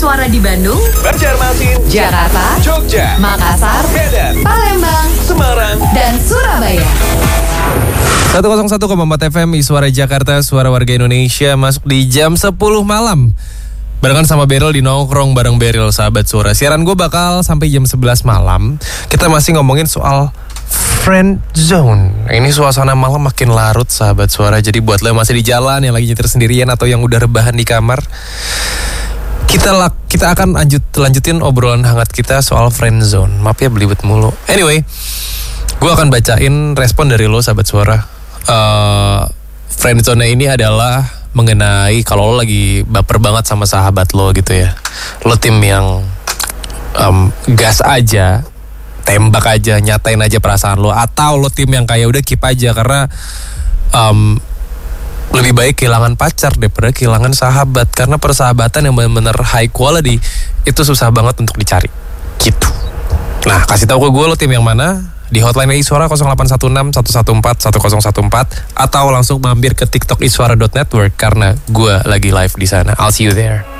Iswara di Bandung, Banjarmasin, Jakarta, Jogja, Makassar, Medan, Palembang, Semarang, dan Surabaya. 101,4 FM Iswara Jakarta, suara warga Indonesia, masuk di jam 10 malam. Barengan sama Beryl di Nongkrong bareng Beryl, sahabat suara. Siaran gue bakal sampai jam 11 malam. Kita masih ngomongin soal friend zone. Ini suasana malam makin larut, sahabat suara. Jadi buat lo yang masih di jalan, yang lagi nyetir sendirian atau yang udah rebahan di kamar, kita akan lanjutin obrolan hangat kita soal friend zone. Maaf ya belibet mulu. Anyway, gue akan bacain respon dari lo, sahabat suara. Friend zone ini adalah mengenai kalau lo lagi baper banget sama sahabat lo gitu ya. Lo tim yang gas aja, tembak aja, nyatain aja perasaan lo. Atau lo tim yang kayak udah keep aja karena lebih baik kehilangan pacar daripada kehilangan sahabat. Karena persahabatan yang benar-benar high quality itu susah banget untuk dicari gitu. Nah, kasih tahu ke gue lo tim yang mana di hotline Iswara 0816 114 1014 atau langsung mampir ke TikTok iswara.network karena gue lagi live di sana. I'll see you there.